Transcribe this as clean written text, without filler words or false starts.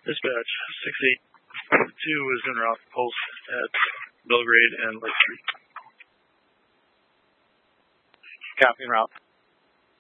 Dispatch 682 is en route to Pulse at Belgrade and Lake Street. Copy en route.